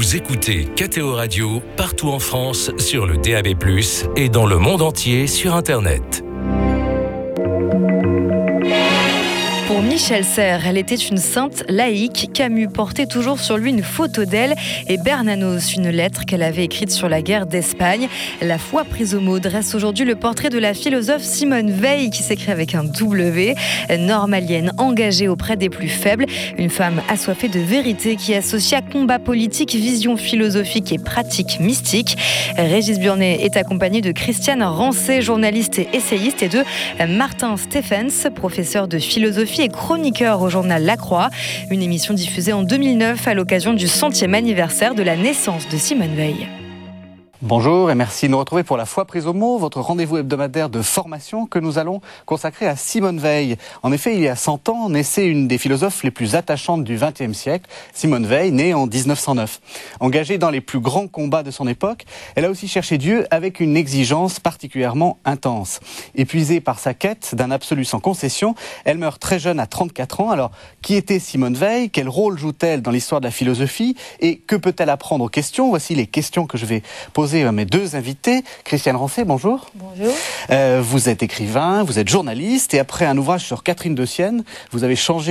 Vous écoutez KTO Radio partout en France sur le DAB+, et dans le monde entier sur Internet. Pour Michel Serres, elle était une sainte laïque. Camus portait toujours sur lui une photo d'elle et Bernanos une lettre qu'elle avait écrite sur la guerre d'Espagne. La foi prise au mot dresse aujourd'hui le portrait de la philosophe Simone Veil qui s'écrit avec un W, normalienne engagée auprès des plus faibles, une femme assoiffée de vérité qui associe à combat politique, vision philosophique et pratique mystique. Régis Burnet est accompagné de Christiane Rancé, journaliste et essayiste, et de Martin Stephens, professeur de philosophie et chroniqueur au journal La Croix. Une émission diffusée en 2009 à l'occasion du 100e anniversaire de la naissance de Simone Veil. Bonjour et merci de nous retrouver pour la foi prise au mot, votre rendez-vous hebdomadaire de formation que nous allons consacrer à Simone Veil. En effet, il y a 100 ans, naissait une des philosophes les plus attachantes du XXe siècle, Simone Veil, née en 1909. Engagée dans les plus grands combats de son époque, elle a aussi cherché Dieu avec une exigence particulièrement intense. Épuisée par sa quête d'un absolu sans concession, elle meurt très jeune à 34 ans. Alors, qui était Simone Veil? Quel rôle joue-t-elle dans l'histoire de la philosophie? Et que peut-elle apprendre aux questions? Voici les questions que je vais poser à mes deux invités. Christiane Rancé, bonjour. Bonjour. Vous êtes écrivain, vous êtes journaliste et après un ouvrage sur Catherine de Sienne, vous avez changé